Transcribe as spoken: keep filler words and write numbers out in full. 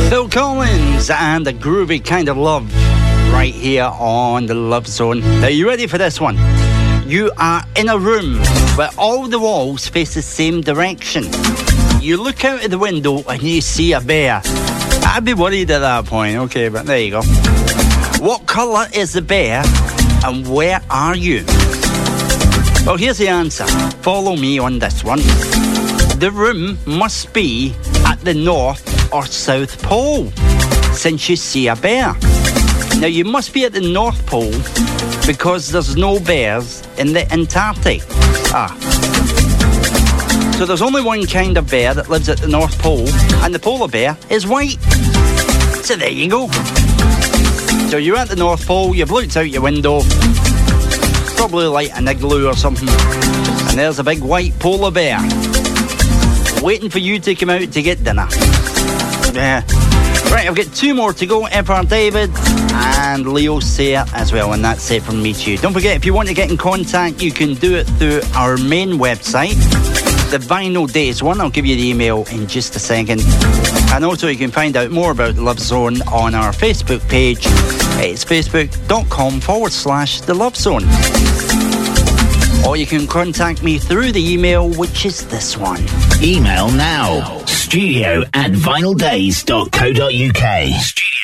Phil Collins and the groovy kind of love right here on the Love Zone. Are you ready for this one? You are in a room where all the walls face the same direction. You look out of the window and you see a bear. I'd be worried at that point, okay, but there you go. What colour is the bear and where are you? Well, here's the answer. Follow me on this one. The room must be at the North or South Pole, since you see a bear. Now, you must be at the North Pole because there's no bears in the Antarctic. Ah. So there's only one kind of bear that lives at the North Pole, and the polar bear is white. So there you go. So you're at the North Pole, you've looked out your window, probably like an igloo or something, and there's a big white polar bear waiting for you to come out to get dinner. Yeah. Right, I've got two more to go. Emperor David and Leo Sayer as well, and that's it from me to you. Don't forget, if you want to get in contact, you can do it through our main website, the Vinyl Days one. I'll give you the email in just a second. And also you can find out more about the Love Zone on our Facebook page. It's facebook.com forward slash the Love Zone. Or you can contact me through the email, which is this one. Email now. Studio at vinyl days dot co dot uk. Studio